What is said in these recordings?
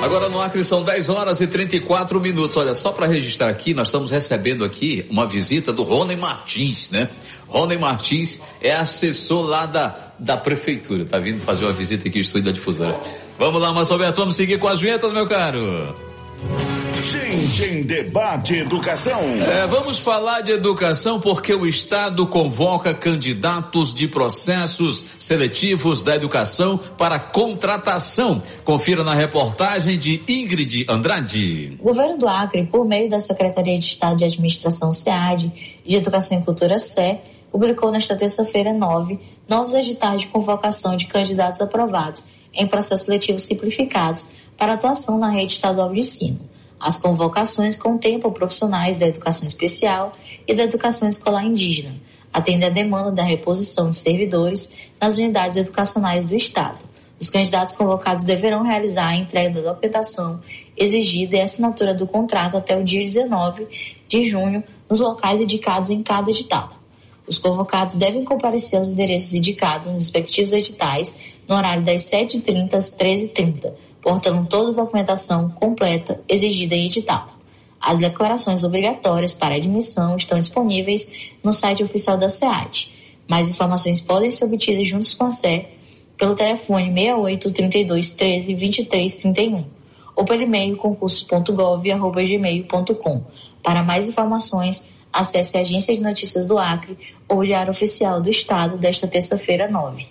Agora no Acre são 10h34. Olha, só para registrar aqui, nós estamos recebendo aqui uma visita do Rony Martins, né? Rony Martins é assessor lá da prefeitura, tá vindo fazer uma visita aqui no estúdio da Difusora. Vamos lá, Márcio Alberto, vamos seguir com as vinhetas, meu caro. Gente em Debate Educação. Vamos falar de educação porque o Estado convoca candidatos de processos seletivos da educação para contratação. Confira na reportagem de Ingrid Andrade. O governo do Acre, por meio da Secretaria de Estado de Administração SEAD e de Educação e Cultura SE, publicou nesta terça-feira 9 novos editais de convocação de candidatos aprovados em processos seletivos simplificados para atuação na rede estadual de ensino. As convocações contemplam profissionais da educação especial e da educação escolar indígena, atendendo à demanda da reposição de servidores nas unidades educacionais do Estado. Os candidatos convocados deverão realizar a entrega da documentação exigida e a assinatura do contrato até o dia 19 de junho nos locais indicados em cada edital. Os convocados devem comparecer aos endereços indicados nos respectivos editais no horário das 7h30 às 13h30, portando toda a documentação completa exigida em edital. As declarações obrigatórias para admissão estão disponíveis no site oficial da SEAD. Mais informações podem ser obtidas juntos com a SE pelo telefone 68 32 13 23 31 ou pelo e-mail concursos.gov@gmail.com. Para mais informações, acesse a Agência de Notícias do Acre ou o Diário Oficial do Estado desta terça-feira 9.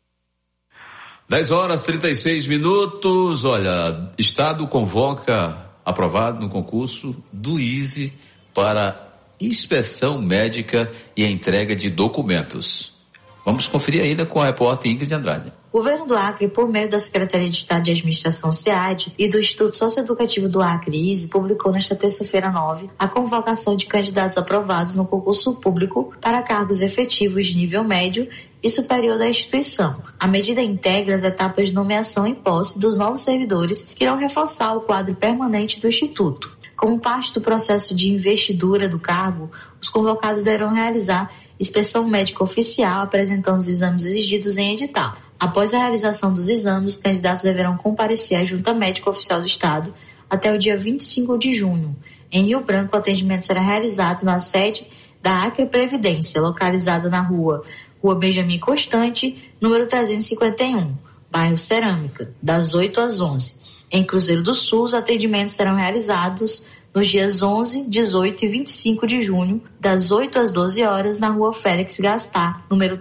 10h36. Olha, Estado convoca, aprovado no concurso do ISE para inspeção médica e a entrega de documentos. Vamos conferir ainda com a repórter Ingrid Andrade. O governo do Acre, por meio da Secretaria de Estado de Administração SEAD e do Instituto Socioeducativo do Acre, ISE, publicou nesta terça-feira 9 a convocação de candidatos aprovados no concurso público para cargos efetivos de nível médio e superior da instituição. A medida integra as etapas de nomeação e posse dos novos servidores que irão reforçar o quadro permanente do Instituto. Como parte do processo de investidura do cargo, os convocados deverão realizar inspeção médica oficial apresentando os exames exigidos em edital. Após a realização dos exames, os candidatos deverão comparecer à Junta Médica Oficial do Estado até o dia 25 de junho. Em Rio Branco, o atendimento será realizado na sede da Acre Previdência, localizada na Rua Benjamin Constante, número 351, bairro Cerâmica, das 8 às 11. Em Cruzeiro do Sul, os atendimentos serão realizados nos dias 11, 18 e 25 de junho, das 8 às 12 horas, na Rua Félix Gaspar, número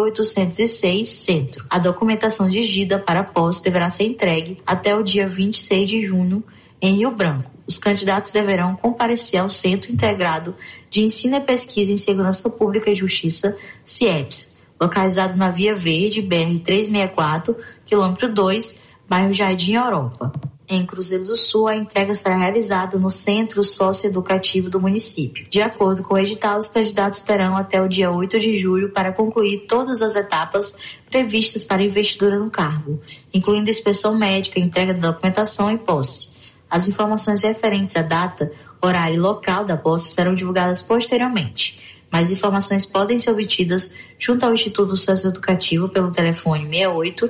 3.806, Centro. A documentação exigida para a posse deverá ser entregue até o dia 26 de junho, em Rio Branco. Os candidatos deverão comparecer ao Centro Integrado de Ensino e Pesquisa em Segurança Pública e Justiça, CIEPS, localizado na Via Verde, BR-364, quilômetro 2, bairro Jardim Europa. Em Cruzeiro do Sul, a entrega será realizada no Centro Socioeducativo do município. De acordo com o edital, os candidatos terão até o dia 8 de julho para concluir todas as etapas previstas para investidura no cargo, incluindo inspeção médica, entrega da documentação e posse. As informações referentes à data, horário e local da posse serão divulgadas posteriormente. Mais informações podem ser obtidas junto ao Instituto Socioeducativo pelo telefone 68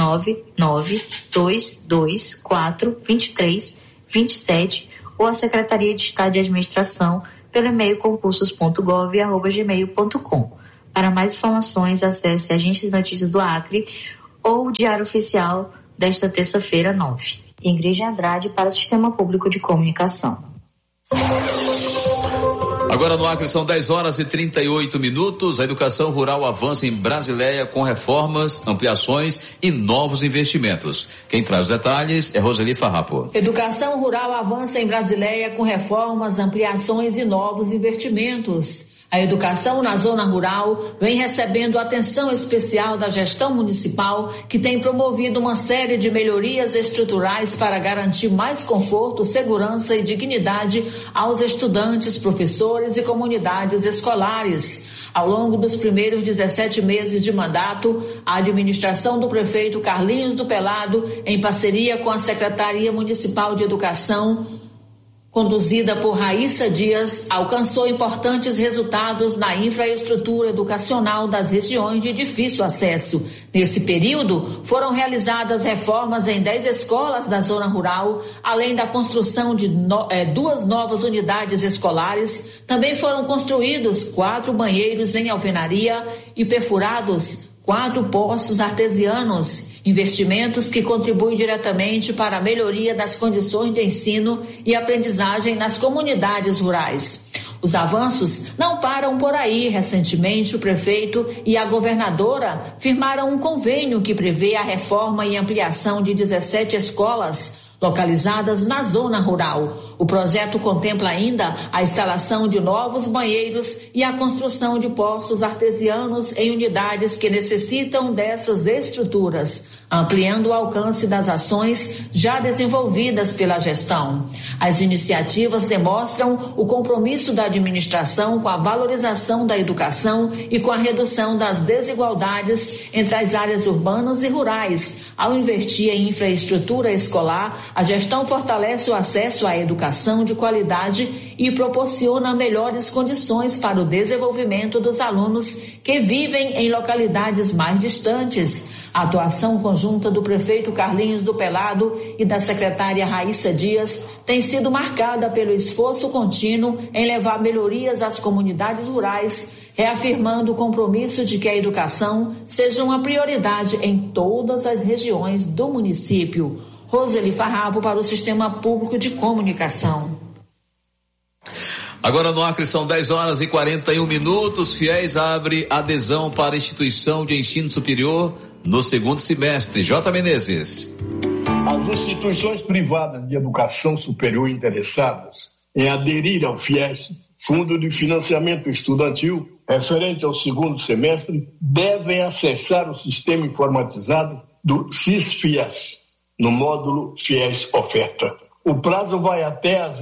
992242327 ou a Secretaria de Estado de Administração pelo e-mail concursos.gov@gmail.com. Para mais informações, acesse a Agência de Notícias do Acre ou o Diário Oficial desta terça-feira 9. Ingrid Andrade para o Sistema Público de Comunicação. Agora no Acre são 10h38. A educação rural avança em Brasileia com reformas, ampliações e novos investimentos. Quem traz os detalhes é Roseli Farrapo. Educação rural avança em Brasileia com reformas, ampliações e novos investimentos. A educação na zona rural vem recebendo atenção especial da gestão municipal, que tem promovido uma série de melhorias estruturais para garantir mais conforto, segurança e dignidade aos estudantes, professores e comunidades escolares. Ao longo dos primeiros 17 meses de mandato, a administração do prefeito Carlinhos do Pelado, em parceria com a Secretaria Municipal de Educação, conduzida por Raíssa Dias, alcançou importantes resultados na infraestrutura educacional das regiões de difícil acesso. Nesse período, foram realizadas reformas em 10 escolas da zona rural, além da construção de 2 novas unidades escolares. Também foram construídos 4 banheiros em alvenaria e perfurados 4 poços artesianos, investimentos que contribuem diretamente para a melhoria das condições de ensino e aprendizagem nas comunidades rurais. Os avanços não param por aí. Recentemente, o prefeito e a governadora firmaram um convênio que prevê a reforma e ampliação de 17 escolas localizadas na zona rural. O projeto contempla ainda a instalação de novos banheiros e a construção de poços artesianos em unidades que necessitam dessas estruturas, ampliando o alcance das ações já desenvolvidas pela gestão. As iniciativas demonstram o compromisso da administração com a valorização da educação e com a redução das desigualdades entre as áreas urbanas e rurais. Ao investir em infraestrutura escolar, a gestão fortalece o acesso à educação de qualidade e proporciona melhores condições para o desenvolvimento dos alunos que vivem em localidades mais distantes. A atuação conjunta do prefeito Carlinhos do Pelado e da secretária Raíssa Dias tem sido marcada pelo esforço contínuo em levar melhorias às comunidades rurais, reafirmando o compromisso de que a educação seja uma prioridade em todas as regiões do município. Roseli Farrapo para o Sistema Público de Comunicação. Agora no Acre são 10h41. Fiéis abre adesão para a instituição de ensino superior no segundo semestre. J. Menezes. As instituições privadas de educação superior interessadas em aderir ao FIES, Fundo de Financiamento Estudantil, referente ao segundo semestre, devem acessar o sistema informatizado do SIS-FIES, no módulo FIES Oferta. O prazo vai até às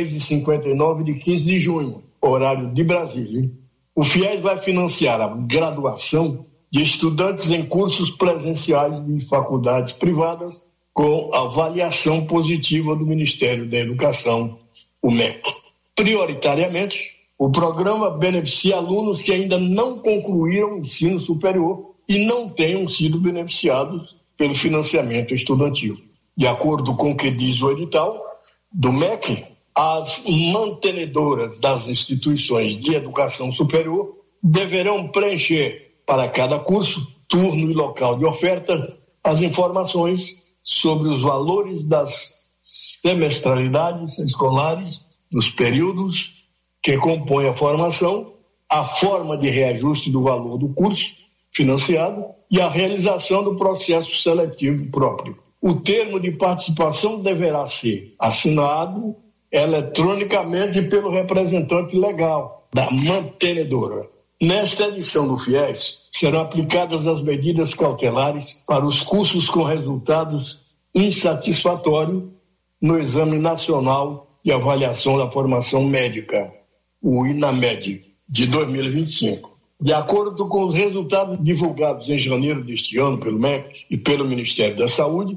23h59 de 15 de junho, horário de Brasília. O FIES vai financiar a graduação de estudantes em cursos presenciais de faculdades privadas com avaliação positiva do Ministério da Educação, o MEC. Prioritariamente, o programa beneficia alunos que ainda não concluíram o ensino superior e não tenham sido beneficiados pelo financiamento estudantil. De acordo com o que diz o edital do MEC, as mantenedoras das instituições de educação superior deverão preencher para cada curso, turno e local de oferta as informações sobre os valores das semestralidades escolares, dos períodos que compõem a formação, a forma de reajuste do valor do curso financiado e a realização do processo seletivo próprio. O termo de participação deverá ser assinado eletronicamente pelo representante legal da mantenedora. Nesta edição do FIES, serão aplicadas as medidas cautelares para os cursos com resultados insatisfatórios no Exame Nacional de Avaliação da Formação Médica, o INAMED, de 2025. De acordo com os resultados divulgados em janeiro deste ano pelo MEC e pelo Ministério da Saúde,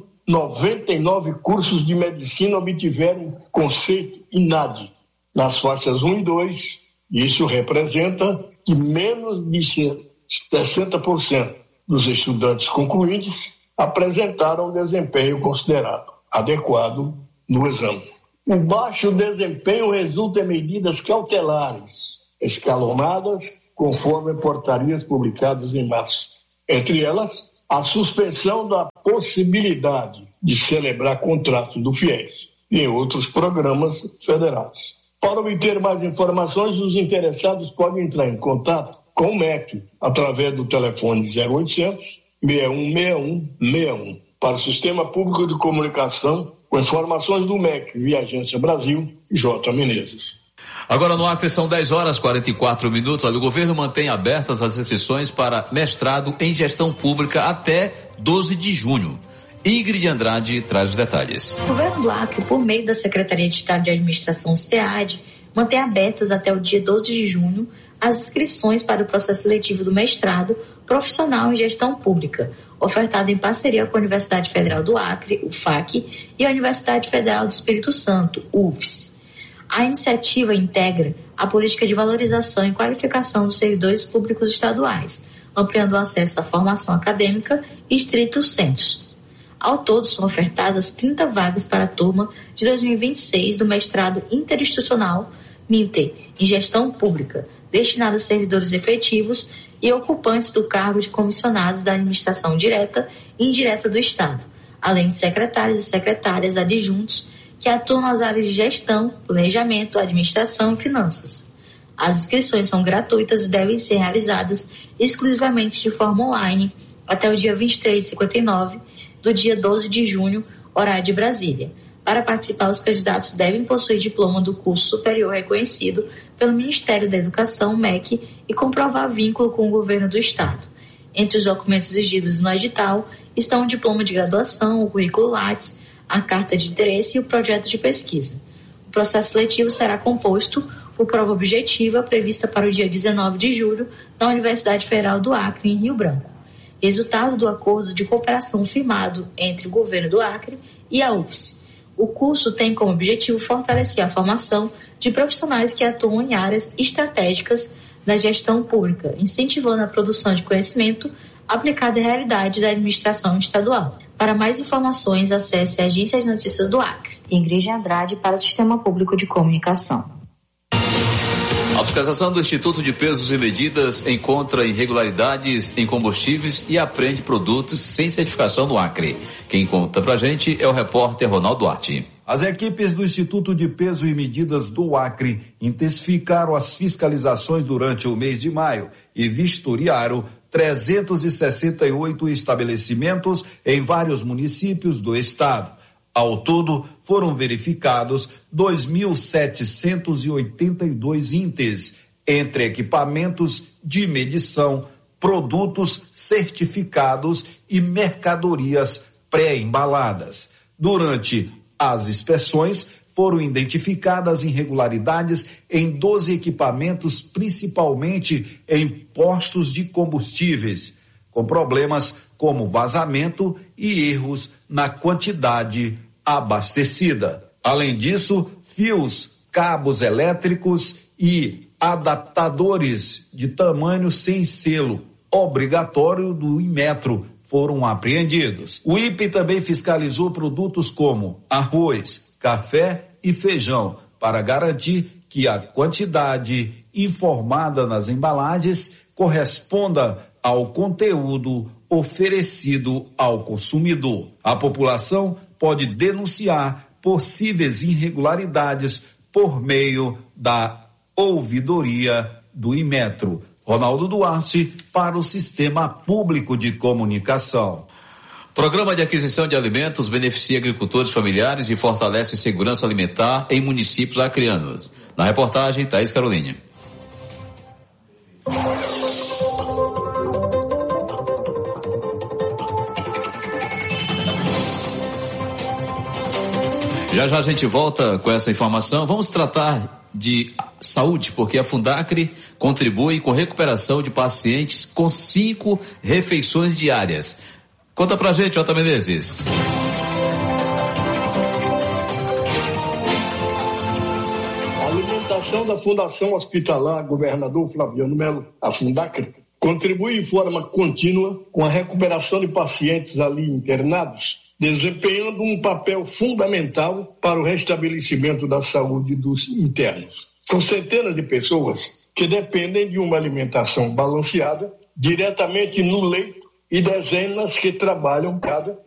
99 cursos de medicina obtiveram conceito INAD nas faixas 1 e 2. Isso representa que menos de 60% dos estudantes concluintes apresentaram desempenho considerado adequado no exame. O baixo desempenho resulta em medidas cautelares, escalonadas, conforme portarias publicadas em março. Entre elas, a suspensão da possibilidade de celebrar contratos do FIES e em outros programas federais. Para obter mais informações, os interessados podem entrar em contato com o MEC através do telefone 0800 6161 61. Para o Sistema Público de Comunicação, com informações do MEC via Agência Brasil, J. Menezes. Agora no Acre são 10h44. Olha, o governo mantém abertas as inscrições para mestrado em gestão pública até 12 de junho. Ingrid Andrade traz os detalhes. O governo do Acre, por meio da Secretaria de Estado de Administração SEAD, mantém abertas até o dia 12 de junho as inscrições para o processo seletivo do mestrado profissional em gestão pública, ofertado em parceria com a Universidade Federal do Acre, UFAC, e a Universidade Federal do Espírito Santo, UFES. A iniciativa integra a política de valorização e qualificação dos servidores públicos estaduais, ampliando o acesso à formação acadêmica e estrito sensu. Ao todo, são ofertadas 30 vagas para a turma de 2026 do mestrado interinstitucional MINTE, em gestão pública, destinado a servidores efetivos e ocupantes do cargo de comissionados da administração direta e indireta do Estado, além de secretários e secretárias adjuntos que atuam nas áreas de gestão, planejamento, administração e finanças. As inscrições são gratuitas e devem ser realizadas exclusivamente de forma online até o dia 23h59 do dia 12 de junho, horário de Brasília. Para participar, os candidatos devem possuir diploma do curso superior reconhecido pelo Ministério da Educação, MEC, e comprovar vínculo com o governo do Estado. Entre os documentos exigidos no edital estão o diploma de graduação, o currículo Lattes, a carta de interesse e o projeto de pesquisa. O processo seletivo será composto por prova objetiva prevista para o dia 19 de julho na Universidade Federal do Acre, em Rio Branco. Resultado do acordo de cooperação firmado entre o governo do Acre e a UFS. O curso tem como objetivo fortalecer a formação de profissionais que atuam em áreas estratégicas da gestão pública, incentivando a produção de conhecimento aplicado à realidade da administração estadual. Para mais informações, acesse a Agência de Notícias do Acre. Ingrid Andrade para o Sistema Público de Comunicação. A fiscalização do Instituto de Pesos e Medidas encontra irregularidades em combustíveis e apreende produtos sem certificação no Acre. Quem conta pra gente é o repórter Ronaldo Duarte. As equipes do Instituto de Peso e Medidas do Acre intensificaram as fiscalizações durante o mês de maio e vistoriaram 368 estabelecimentos em vários municípios do estado. Ao todo, foram verificados 2.782 índices entre equipamentos de medição, produtos certificados e mercadorias pré-embaladas. Durante as inspeções, foram identificadas irregularidades em 12 equipamentos, principalmente em postos de combustíveis, com problemas como vazamento e erros na quantidade abastecida. Além disso, fios, cabos elétricos e adaptadores de tamanho sem selo obrigatório do Inmetro foram apreendidos. O IPE também fiscalizou produtos como arroz, café e feijão para garantir que a quantidade informada nas embalagens corresponda ao conteúdo oferecido ao consumidor. A população pode denunciar possíveis irregularidades por meio da ouvidoria do Inmetro. Ronaldo Duarte para o Sistema Público de Comunicação. Programa de aquisição de alimentos beneficia agricultores familiares e fortalece segurança alimentar em municípios acreanos. Na reportagem, Thaís Carolina. Já a gente volta com essa informação. Vamos tratar de saúde, porque a Fundacre contribui com recuperação de pacientes com 5 refeições diárias. Conta pra gente, J. Menezes. A alimentação da Fundação Hospitalar Governador Flaviano Melo, a Fundacre, contribui de forma contínua com a recuperação de pacientes ali internados, desempenhando um papel fundamental para o restabelecimento da saúde dos internos. São centenas de pessoas que dependem de uma alimentação balanceada diretamente no leito e dezenas que trabalham cada